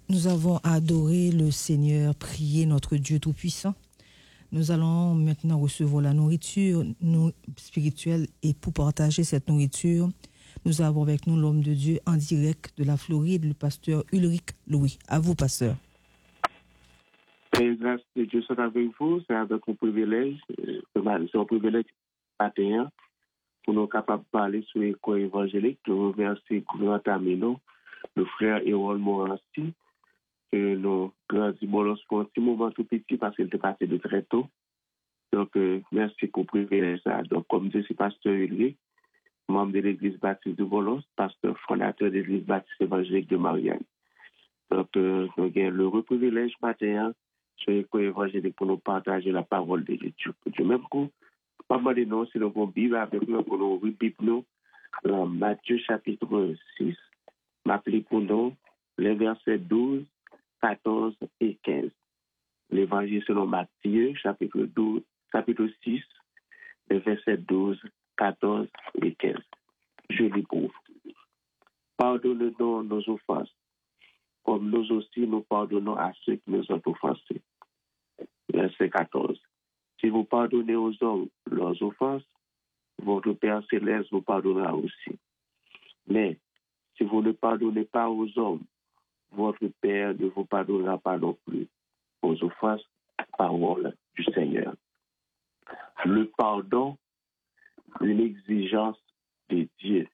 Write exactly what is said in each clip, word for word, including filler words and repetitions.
Nous avons adoré le Seigneur, prié notre Dieu Tout-Puissant. Nous allons maintenant recevoir la nourriture nous, spirituelle et pour partager cette nourriture, nous avons avec nous l'homme de Dieu en direct de la Floride, le pasteur Ulrich Louis. À vous, pasteur. Et grâce de Dieu soit avec vous, c'est avec un privilège, c'est un privilège matin pour nous capables de parler sur l'école évangélique. Nous remercions notre ami, le frère Erol Morancy, que nous grandissons pour un petit moment tout petit parce qu'il était passé de très tôt. Donc, euh, merci pour le privilège. Donc, comme je suis pasteur Ulrich, membre de l'Église baptiste de Bolos, pasteur fondateur de l'Église baptiste évangélique de Marianne. Donc, euh, nous avons le privilège matin sur l'école évangélique pour nous partager la parole de Dieu. Du même coup, pas mal de nous, si nous avons Bible avec nous, pour nous ouvrir Bible nous, dans Matthieu chapitre six, m'appeler pour nous les versets douze, quatorze et quinze. L'évangile selon Matthieu, chapitre douze, chapitre six, les versets douze, quatorze et quinze. Je lis pour vous. Pardonne-nous nos offenses, comme nous aussi nous pardonnons à ceux qui nous ont offensés. Verset quatorze. Si vous pardonnez aux hommes leurs offenses, votre Père céleste vous pardonnera aussi. Mais si vous ne pardonnez pas aux hommes, votre Père ne vous pardonnera pas non plus aux offenses, parole du Seigneur. Le pardon, une exigence de Dieu.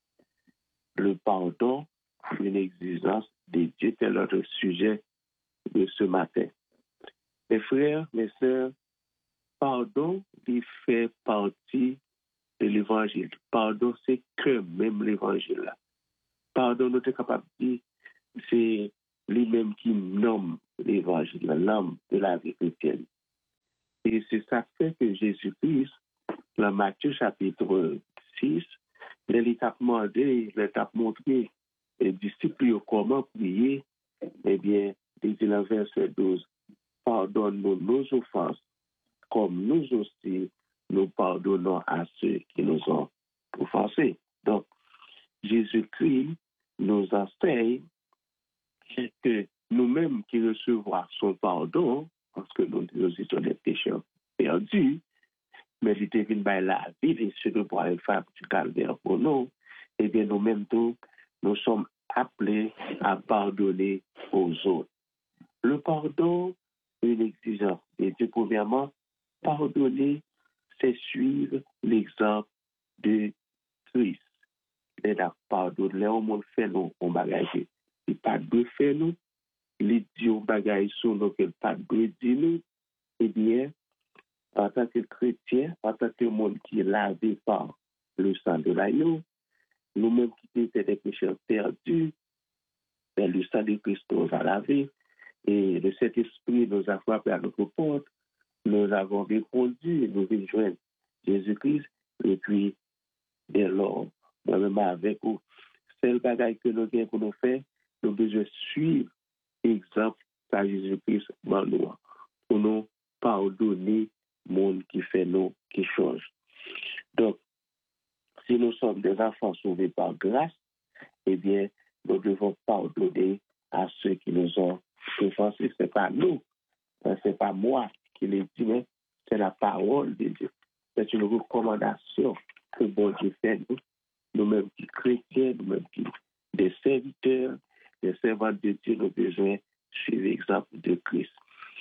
Le pardon, une exigence de Dieu, c'est notre sujet de ce matin. Mes frères, mes sœurs, pardon, il fait partie de l'évangile. Pardon, c'est que même l'évangile. Pardon, nous sommes capables de dire, c'est lui-même qui nomme l'évangile, l'âme de la vie chrétienne. Et c'est ça fait que Jésus-Christ, dans Matthieu chapitre six, il t'a demandé, il t'a montré les disciples comment prier. Eh bien, il dit dans verset douze, pardonne-nous nos offenses, comme nous aussi nous pardonnons à ceux qui nous ont offensés. Donc, Jésus-Christ nous enseigne que nous-mêmes qui recevons son pardon, parce que nous, nous étions des pécheurs perdus, mais il était venu par la vie et ce que pour aller faire du calvaire pour nous, et bien nous-mêmes tous, nous sommes appelés à pardonner aux autres. Le pardon est une exigence. Et Dieu, premièrement, pardonner, c'est suivre l'exemple de Christ. Il a pardonné, au monde fait nous, on bagage. Il pas de fait nous, il dit au bagage sur nous, qu'il pas de dire nous, eh bien, en tant que chrétien, en tant que monde qui est lavé par le sang de l'agneau, nous-mêmes qui étions des pécheurs perdus, ben, le sang de Christ nous a lavé, et le Saint-Esprit nous a frappé à notre porte, nous avons répondu, nous venons joindre Jésus-Christ, et puis, dès lors, moi-même avec vous, c'est le bagage que nous avons pour nous faire, nous devons suivre l'exemple de Jésus-Christ dans nous, pour nous pardonner le monde qui fait nous, qui change. Donc, si nous sommes des enfants sauvés par grâce, eh bien, nous devons pardonner à ceux qui nous ont offensés. Ce n'est pas nous, ce n'est pas moi qui l'ai dit, mais c'est la parole de Dieu. C'est une recommandation que bon Dieu fait nous, nous-mêmes qui chrétiens, nous-mêmes qui des serviteurs, des servants de Dieu, nous besoin suivre l'exemple de Christ.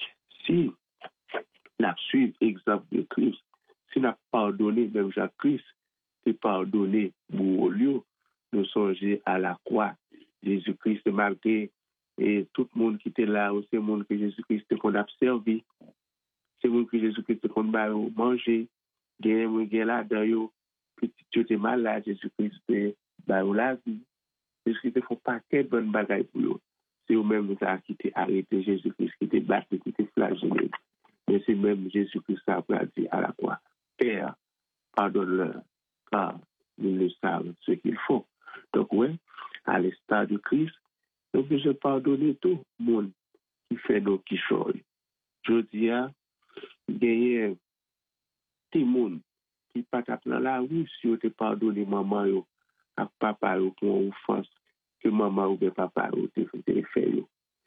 Si nous suivons l'exemple de Christ, si nous pardonné même Jacques-Christ, c'est pardonné pour lieu, nous songer à la croix. Jésus-Christ, malgré et tout le monde qui était là, c'est le monde que Jésus-Christ qu'on a servi, c'est le monde que Jésus-Christ qu'on a mangé, gain là d'ailleurs, petit tu es malade, Jésus-Christ bah la vie. Jésus-Christ faut pas quelle bonne bagaille pour eux. C'est eux-mêmes qui étaient arrêté Jésus-Christ, qui était battu, qui était flagellé. Mais c'est même Jésus-Christ qui a dit à la croix, Père, pardonne-leur, car ils ne savent ce qu'il faut. Donc, oui, à l'instar de Christ, nous devons pardonner tout le monde qui fait nos qui changent. Je dis, il y a des gens qui ne pas dans la rue si on te pardonne maman yo, à papa yo pour une offense que maman ou papa yo te fait.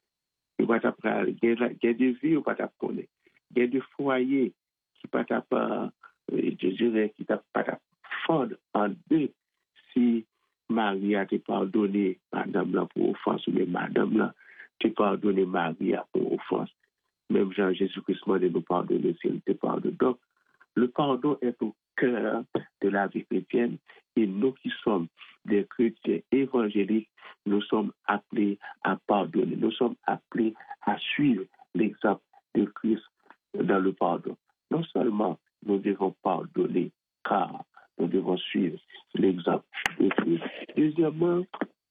il va t'apprendre, il y a des vies, il va t'apprendre, il y a des foyers qui va t'apprendre, je dirais, qui t'a pas fondre en deux si Marie a te pardonné, madame là, pour offense, ou bien madame là, te pardonné Marie pour offense. Même Jean Jésus-Christ m'a dit de nous pardonner s'il te pardonne. Donc, le pardon est au cœur de la vie chrétienne et nous qui sommes des chrétiens évangéliques, nous sommes appelés à pardonner. Nous sommes appelés à suivre l'exemple de Christ dans le pardon. Non seulement nous devons pardonner, car nous devons suivre l'exemple de Christ. Deuxièmement,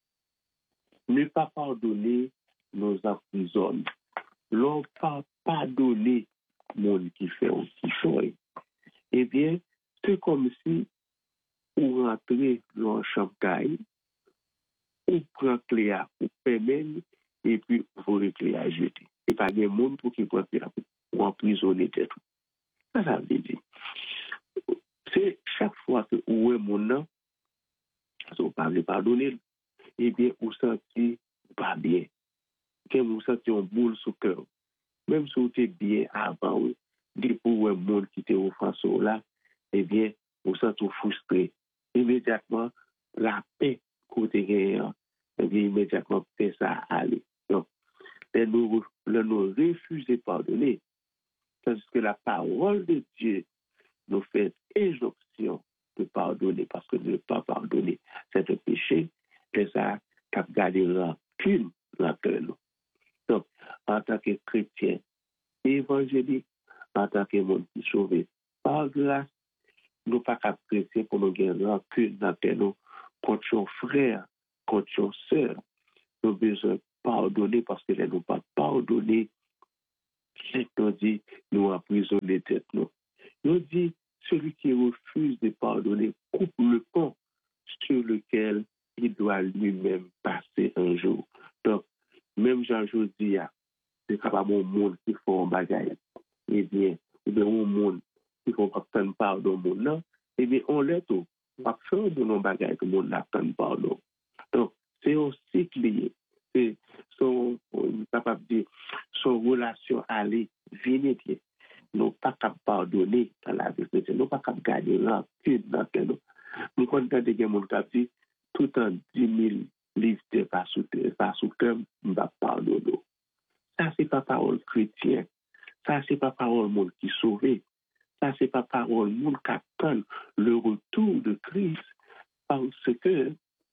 ne pas pardonner nous emprisonne. L'on pas pardonner monde qui fait ou qui fait. Eh bien, c'est comme si on rentrait dans un champ caille, on prend clé à ou permet et puis vous les clés à jeter. Et pas des monde pour qui prend clé pour emprisonner tête. Ça, ça veut dire. C'est chaque fois que vous êtes mon nom, vous ne pardonner, eh bien, vous sentez pas bien. Quand vous sentez une boule sous le cœur, même si vous êtes bien avant, depuis pour un monde qui était offensé là, eh bien, vous sentez frustré. Immédiatement, la paix côté gagnant, eh bien, immédiatement, fait ça aller. Donc, nous, nous refusons de pardonner, parce que la parole de Dieu nous fait injonction de pardonner, parce que ne pas pardonner, c'est un péché, c'est ça qui a gardé rancune dans le cœur. Donc, en tant que chrétien évangélique, en tant que monde qui est sauvé par grâce, nous ne pouvons pas chrétiens pour nous gagner rancune dans le cœur contre son frère, contre son sœur. Nous avons besoin de pardonner parce que nous ne pas pardonner. C'est nous dit, nous emprisonner tête nous. Nous dit, celui qui refuse de pardonner coupe le pont sur lequel il doit lui-même passer un jour. Donc, même Jean-Joseph dit, c'est capable un monde qui fait un bagage. Eh bien, ou bien un monde qui fait pas de pardon au monde, non? Eh bien, on l'est tout. On va faire de nos bagages que le monde n'a pas de pardon. Donc, c'est aussi lié. C'est son, capable de dire, son relation aller, venir, nous pas capable pardonner dans la vie chrétienne, nous pas capable garder rancune dans le nous. Nous comptons des gens qui disent, tout en dix mille livres de pas sous pas sous cœur, nous va pardonner. Ça, c'est pas parole chrétienne. Ça, c'est pas parole monde qui sauvé. Ça, c'est pas parole monde qui attend le retour de Christ. Parce que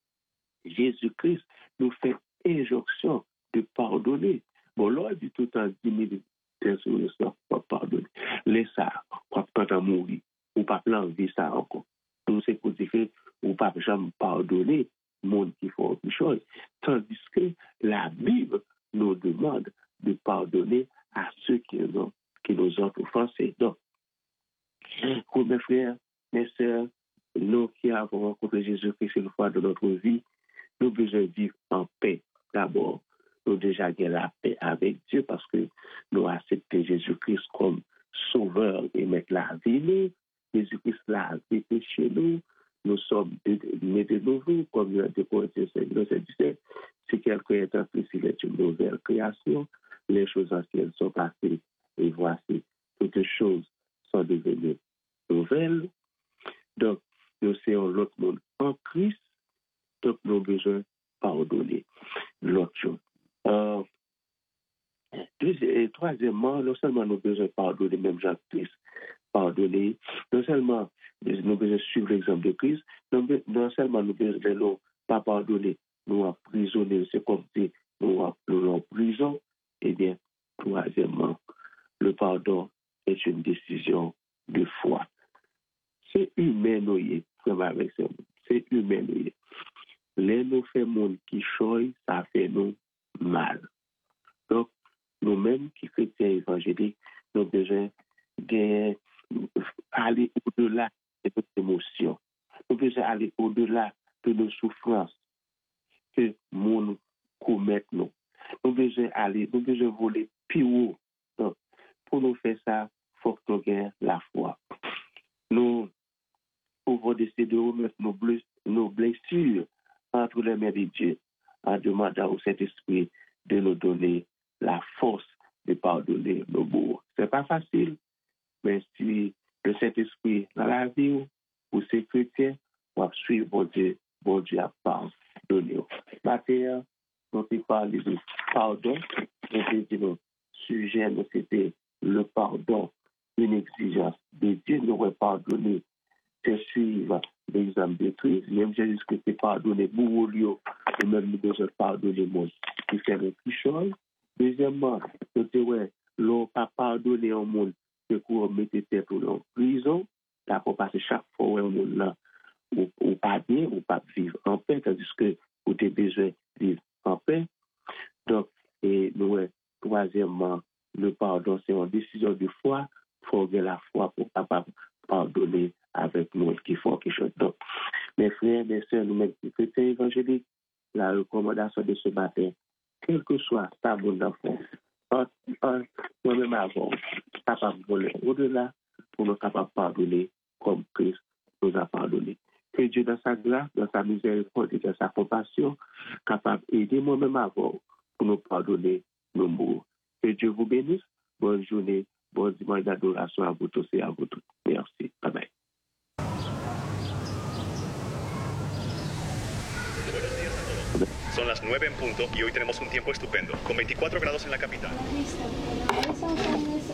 Jésus-Christ nous fait injonction de pardonner. Bon, là, il dit tout en dix mille personnes ne sont pas pardonner. Laisse ça, quand on mourir, ou pas l'envie ça encore. Donc, c'est pour dire que ou pas jamais pardonner monde qui font autre chose. Tandis que la Bible nous demande de pardonner à ceux qui nous, qui nous ont offensés. Donc, pour mes frères, mes sœurs, nous qui avons rencontré Jésus-Christ une fois dans notre vie, nous devons vivre en paix d'abord. Nous déjà avons la paix avec Dieu parce que nous acceptons Jésus-Christ comme sauveur et mettre la vie nous. Jésus-Christ l'a vécu chez nous. Nous sommes nés de nouveau, comme il a dit Corinthiens cinq, verset dix-sept. Si quelqu'un est en Christ, il est une nouvelle création. Les choses anciennes sont passées et voici, toutes choses sont devenues nouvelles. Donc, nous sommes l'autre monde en Christ, donc nous avons besoin de pardonner l'autre chose. Euh, et troisièmement, non seulement nous avons besoin de pardonner, même Jean-Christ, pardonner, non seulement nous avons besoin de suivre l'exemple de Christ, non seulement nous avons besoin de ne pas pardonner, nous emprisonner, c'est comme si nous nous en prison. Eh bien, troisièmement, le pardon est une décision de foi. C'est humain, c'est humain. Les nous fait monde qui choisit, ça fait nous mal. Donc, nous-mêmes qui chrétiens évangéliques, nous avons besoin d'aller au-delà de nos émotions. Nous devons aller au-delà de nos souffrances que nous commettons. Nous Nous devons aller, nous devons voler plus haut. Donc, pour nous faire ça, il faut que nous ayons la foi. Nous pouvons décider de remettre nos blessures entre les mains de Dieu en demandant au Saint-Esprit de nous donner la force de pardonner nos bourgs. Ce n'est pas facile, mais si le Saint-Esprit dans la vie, ou ces chrétiens, on suivre bon Dieu, bon Dieu a pardonné. Matin, nous avons parlé de pardon, nous avons dit le sujet, c'était le pardon, une exigence de Dieu, nous avons pardonné, c'est suivre l'exemple de Christ, même Jésus Christ est pardonné, pour nous, même nous devons pardonner le monde qui fait les plus choses. Deuxièmement, c'était ouais, l'on pas pardonné au monde que qu'on mettait tête en prison, d'accord, parce que chaque fois où on est là, ou, ou pas bien, ou pas vivre en paix, tandis que vous avez besoin de vivre en paix. Donc, et nous, ouais, troisièmement, le pardon, c'est une décision de foi. Il faut avoir la foi pour capable pardonner avec nous qui font quelque chose. Donc, mes frères, mes sœurs, nous-mêmes, les chrétiens évangéliques, la recommandation de ce matin, quel que soit ta bonne enfant, moi-même avant, capable de voler au-delà pour nous capables de pardonner comme Christ nous a pardonné. Que Dieu, dans sa grâce, dans sa miséricorde et dans sa compassion, capable d'aider moi-même avant pour nous pardonner nos maux. Que Dieu vous bénisse. Bonne journée, bon dimanche d'adoration à vous tous et à vous toutes. Merci. Bye bye. Son las nueve en punto y hoy tenemos un tiempo estupendo, con veinticuatro grados en la capital.